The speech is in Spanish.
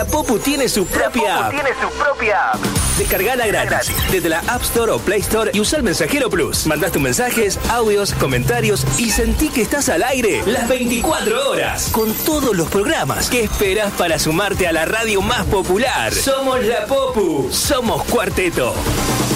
La Popu tiene su propia app. Descargala gratis desde la App Store o Play Store y usa el Mensajero Plus. Mandás tus mensajes, audios, comentarios y sentí que estás al aire las 24 horas con todos los programas. ¿Qué esperas para sumarte a la radio más popular? Somos La Popu, somos Cuarteto.